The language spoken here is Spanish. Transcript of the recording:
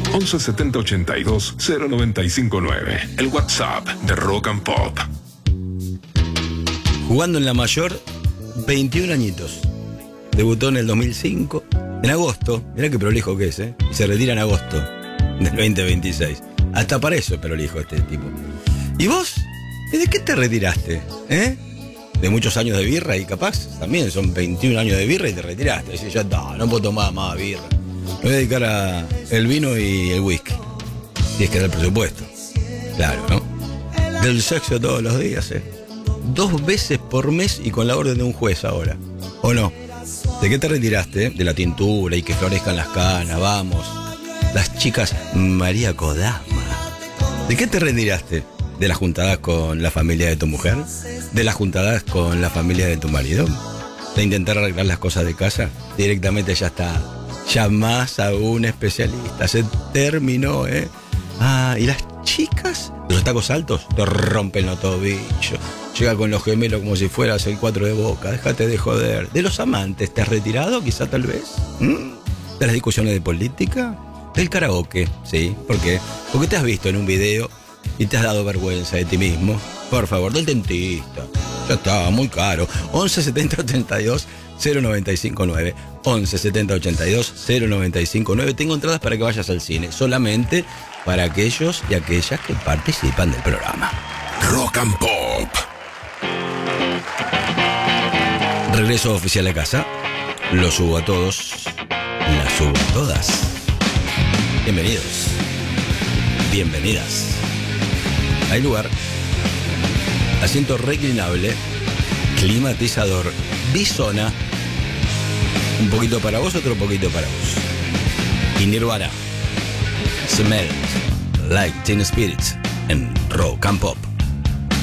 11 70 82 0959. El WhatsApp de Rock and Pop. Jugando en la mayor, 21 añitos. Debutó en el 2005, en agosto. Mirá qué prolijo que es, ¿eh? Y se retira en agosto del 2026. Hasta para eso es prolijo este tipo. ¿Y vos? ¿De qué te retiraste? De muchos años de birra y capaz también son 21 años de birra y te retiraste. Decís, ya está, no puedo tomar más birra. Me voy a dedicar a el vino y el whisky. Si es que da el presupuesto. Claro, ¿no? Del sexo todos los días, 2 veces por mes y con la orden de un juez ahora. ¿O no? ¿De qué te retiraste? De la tintura y que florezcan las canas, vamos. Las chicas María Kodama. ¿De qué te retiraste? ¿De las juntadas con la familia de tu mujer? ¿De las juntadas con la familia de tu marido? ¿De intentar arreglar las cosas de casa? Directamente ya está. Llamás a un especialista. Se terminó, ¿y las chicas? ¿De los tacos altos? Te rompen los tobillos. Llega con los gemelos como si fueras el 4 de Boca. Déjate de joder. ¿De los amantes te has retirado, quizá, tal vez? ¿De las discusiones de política? ¿Del karaoke? Sí. ¿Por qué? Porque te has visto en un video y te has dado vergüenza de ti mismo. Por favor, del dentista. Ya está, muy caro. 11 70 82 0959. 11 70 82 0959. Tengo entradas para que vayas al cine. Solamente para aquellos y aquellas que participan del programa. Rock and Pop. Regreso oficial a casa. Lo subo a todos. Las subo a todas. Bienvenidos. Bienvenidas. Hay lugar. Asiento reclinable. Climatizador. Bisona. Un poquito para vos, otro poquito para vos. Y Nirvana. Smells Like Teen Spirit en Rock and Pop.